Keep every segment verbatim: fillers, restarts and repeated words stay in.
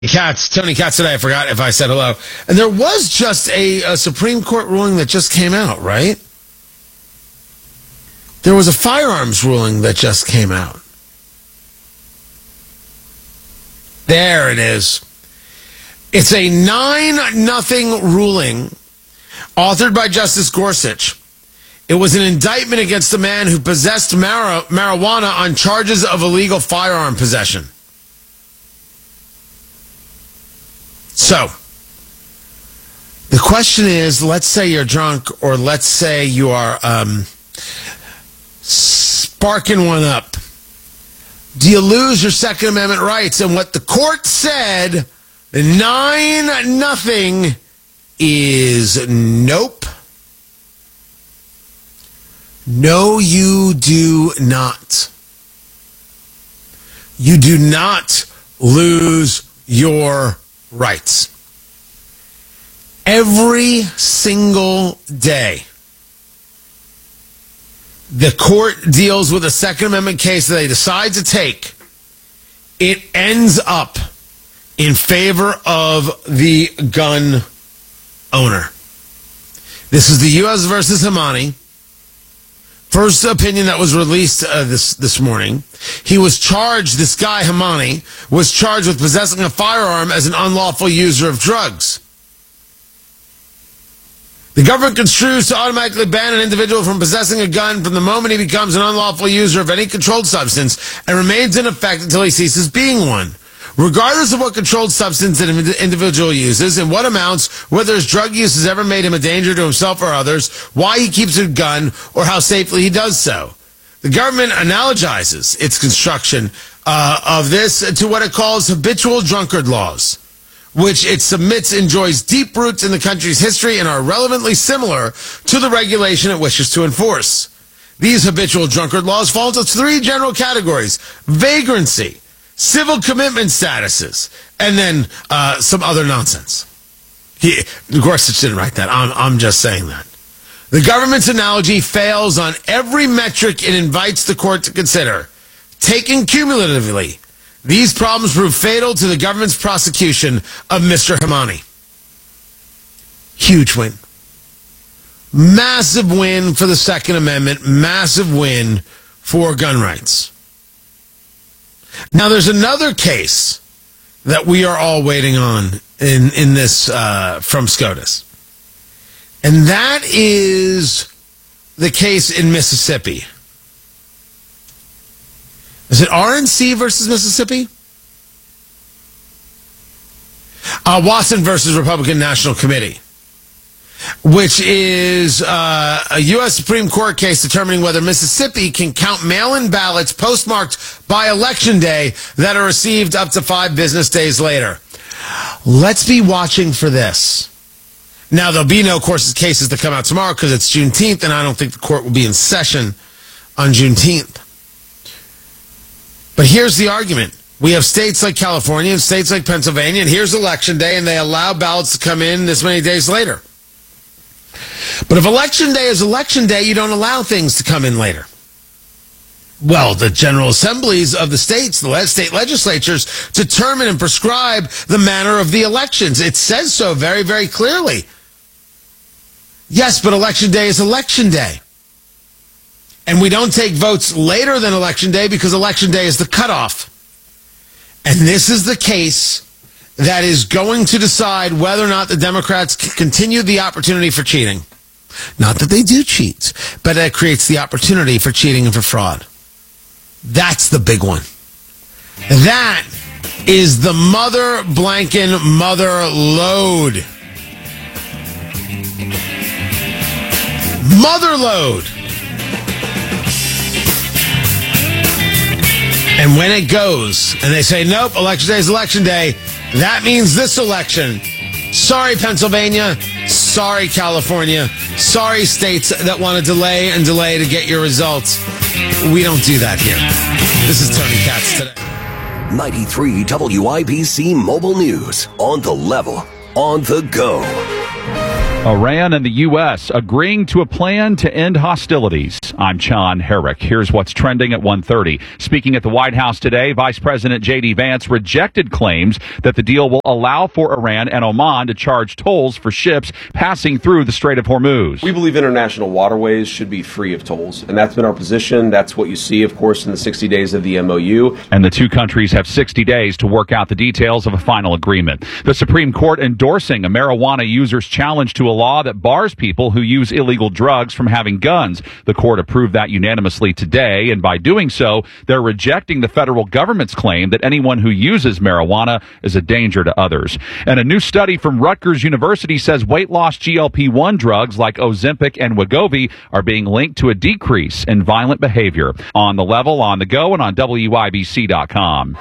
Katz, Tony Katz today. I forgot if I said hello. And there was just a, a Supreme Court ruling that just came out, right? There was a firearms ruling that just came out. There it is. It's a nine nothing ruling authored by Justice Gorsuch. It was an indictment against a man who possessed mar- marijuana on charges of illegal firearm possession. So, the question is, let's say you're drunk, or let's say you are um, sparking one up. Do you lose your Second Amendment rights? And what the court said, nine nothing, is nope. No, you do not. You do not lose your rights. Every single day, the court deals with a Second Amendment case that they decide to take. It ends up in favor of the gun owner. This is the U S versus Hamani. First opinion that was released uh, this, this morning. He was charged, this guy Hamani, was charged with possessing a firearm as an unlawful user of drugs. The government construes to automatically ban an individual from possessing a gun from the moment he becomes an unlawful user of any controlled substance and remains in effect until he ceases being one. Regardless of what controlled substance an individual uses and what amounts, whether his drug use has ever made him a danger to himself or others, why he keeps a gun, or how safely he does so. The government analogizes its construction uh, of this to what it calls habitual drunkard laws, which it submits enjoys deep roots in the country's history and are relevantly similar to the regulation it wishes to enforce. These habitual drunkard laws fall into three general categories: vagrancy, civil commitment statuses, and then uh, some other nonsense. He, Gorsuch didn't write that. I'm, I'm just saying that. The government's analogy fails on every metric it invites the court to consider. Taken cumulatively, these problems prove fatal to the government's prosecution of Mister Hamani. Huge win. Massive win for the Second Amendment. Massive win for gun rights. Now, there's another case that we are all waiting on in, in this uh, from SCOTUS. And that is the case in Mississippi. Is it R N C versus Mississippi? Uh, Watson versus Republican National Committee, which is uh, a U S Supreme Court case determining whether Mississippi can count mail-in ballots postmarked by Election Day that are received up to five business days later. Let's be watching for this. Now, there'll be no courses cases that come out tomorrow because it's Juneteenth, and I don't think the court will be in session on Juneteenth. But here's the argument. We have states like California and states like Pennsylvania, and here's Election Day, and they allow ballots to come in this many days later. But if Election Day is Election Day, you don't allow things to come in later. Well, the General Assemblies of the states, the state legislatures, determine and prescribe the manner of the elections. It says so very, very clearly. Yes, but Election Day is Election Day. And we don't take votes later than Election Day because Election Day is the cutoff. And this is the case that is going to decide whether or not the Democrats c- continue the opportunity for cheating. Not that they do cheat, but it creates the opportunity for cheating and for fraud. That's the big one. That is the mother blanking mother load. Mother load. And when it goes, and they say, nope, Election Day is Election Day, that means this election. Sorry, Pennsylvania. Sorry, California. Sorry, states that want to delay and delay to get your results. We don't do that here. This is Tony Katz today. ninety-three W I B C Mobile News. On the level. On the go. Iran and the U S agreeing to a plan to end hostilities. I'm John Herrick. Here's what's trending at one thirty. Speaking at the White House today, Vice President J D. Vance rejected claims that the deal will allow for Iran and Oman to charge tolls for ships passing through the Strait of Hormuz. We believe international waterways should be free of tolls, and that's been our position. That's what you see, of course, in the sixty days of the M O U. And the two countries have sixty days to work out the details of a final agreement. The Supreme Court endorsing a marijuana user's challenge to a law that bars people who use illegal drugs from having guns. The court approved that unanimously today, and by doing so, they're rejecting the federal government's claim that anyone who uses marijuana is a danger to others. And a new study from Rutgers University says weight loss G L P one drugs like Ozempic and Wegovy are being linked to a decrease in violent behavior. On the Level, on the go, and on W I B C dot com.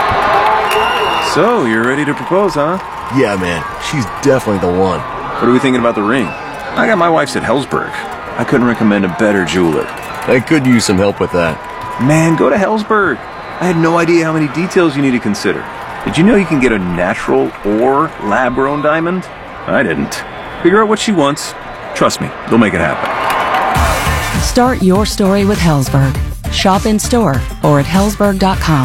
So, you're ready to propose, huh? Yeah, man. She's definitely the one. What are we thinking about the ring? I got my wife's at Hellsberg. I couldn't recommend a better jeweler. I could use some help with that. Man, go to Hellsberg. I had no idea how many details you need to consider. Did you know you can get a natural or lab-grown diamond? I didn't. Figure out what she wants. Trust me, they'll make it happen. Start your story with Hellsberg. Shop in store or at hellsberg dot com.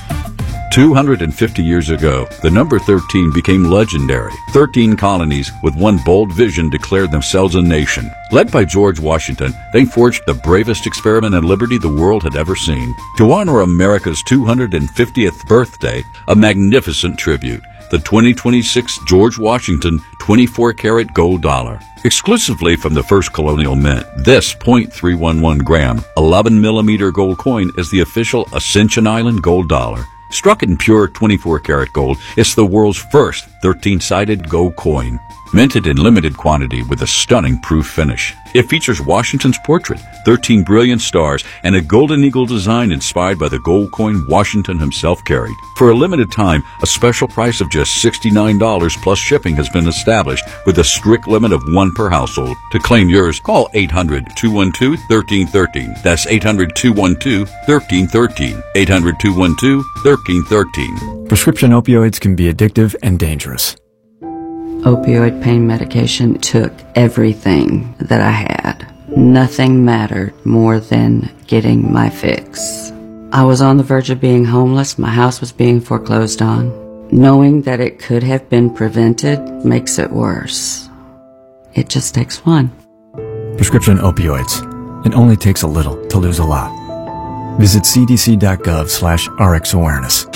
two hundred fifty years ago, the number thirteen became legendary. thirteen colonies with one bold vision declared themselves a nation. Led by George Washington, they forged the bravest experiment in liberty the world had ever seen. To honor America's two hundred fiftieth birthday, a magnificent tribute. The twenty twenty-six George Washington twenty-four karat gold dollar. Exclusively from the first colonial mint, this point three one one gram, eleven millimeter gold coin is the official Ascension Island gold dollar. Struck in pure twenty-four karat gold, it's the world's first thirteen-sided gold coin. Minted in limited quantity with a stunning proof finish. It features Washington's portrait, thirteen brilliant stars, and a golden eagle design inspired by the gold coin Washington himself carried. For a limited time, a special price of just sixty-nine dollars plus shipping has been established with a strict limit of one per household. To claim yours, call eight hundred, two one two, one three one three. That's eight hundred, two one two, one three one three. eight hundred, two one two, one three one three. Prescription opioids can be addictive and dangerous. Opioid pain medication took everything that I had. Nothing mattered more than getting my fix. I was on the verge of being homeless. My house was being foreclosed on. Knowing that it could have been prevented makes it worse. It just takes one. Prescription opioids. It only takes a little to lose a lot. Visit c d c dot gov slash r x awareness.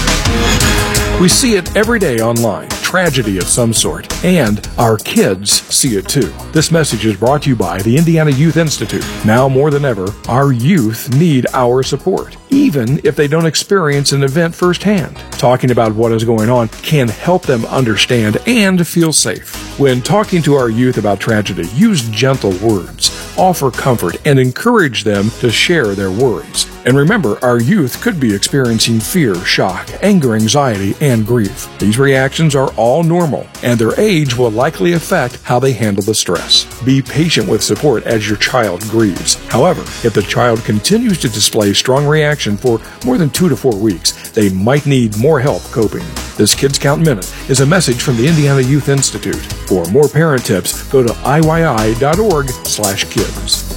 We see it every day online, tragedy of some sort, and our kids see it too. This message is brought to you by the Indiana Youth Institute. Now more than ever, our youth need our support, even if they don't experience an event firsthand. Talking about what is going on can help them understand and feel safe. When talking to our youth about tragedy, use gentle words, offer comfort, and encourage them to share their worries. And remember, our youth could be experiencing fear, shock, anger, anxiety, and grief. These reactions are all normal, and their age will likely affect how they handle the stress. Be patient with support as your child grieves. However, if the child continues to display strong reaction for more than two to four weeks, they might need more help coping. This Kids Count Minute is a message from the Indiana Youth Institute. For more parent tips, go to I Y I dot org slash kids.